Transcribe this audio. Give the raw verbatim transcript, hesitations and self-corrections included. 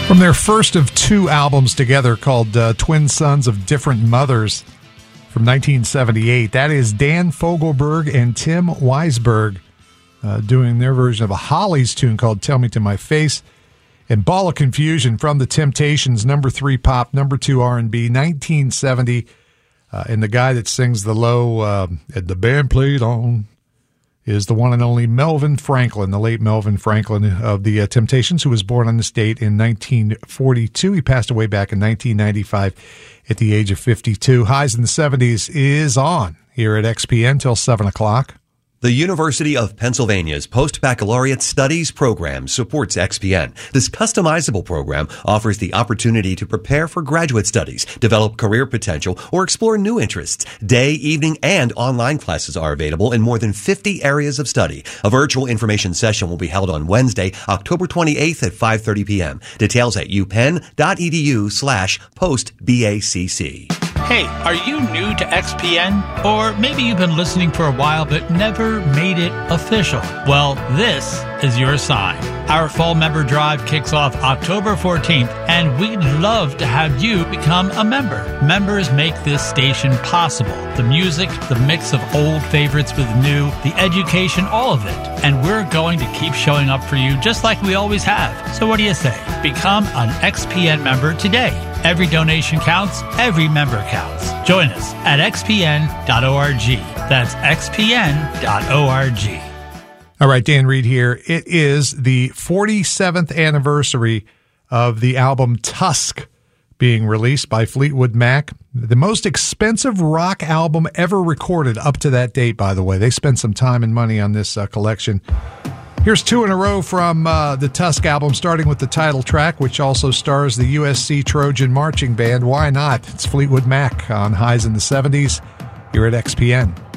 From their first of two albums together called uh, Twin Sons of Different Mothers from nineteen seventy-eight, that is Dan Fogelberg and Tim Weisberg uh, doing their version of a Hollies tune called Tell Me to My Face. And Ball of Confusion from the Temptations, number three pop, number two R and B, nineteen seventy. Uh, and the guy that sings the low, uh, and the band played on, is the one and only Melvin Franklin, the late Melvin Franklin of the uh, Temptations, who was born on this date in nineteen forty-two. He passed away back in nineteen ninety-five at the age of fifty-two. Highs in the seventies is on here at X P N till seven o'clock. The University of Pennsylvania's Post-Baccalaureate Studies program supports X P N. This customizable program offers the opportunity to prepare for graduate studies, develop career potential, or explore new interests. Day, evening, and online classes are available in more than fifty areas of study. A virtual information session will be held on Wednesday, October twenty-eighth at five thirty p.m. Details at upenn.edu slash post-BACC. Hey, are you new to X P N? Or maybe you've been listening for a while but never made it official. Well, this is your sign. Our fall member drive kicks off October fourteenth, and we'd love to have you become a member. Members make this station possible. The music, the mix of old favorites with new, the education, all of it. And we're going to keep showing up for you just like we always have. So what do you say? Become an X P N member today. Every donation counts. Every member counts. Join us at x p n dot org. That's x p n dot org. All right, Dan Reed here. It is the forty-seventh anniversary of the album Tusk being released by Fleetwood Mac. The most expensive rock album ever recorded up to that date, by the way. They spent some time and money on this uh, collection. Here's two in a row from uh, the Tusk album, starting with the title track, which also stars the U S C Trojan Marching Band. Why not? It's Fleetwood Mac on Highs in the seventies here at X P N.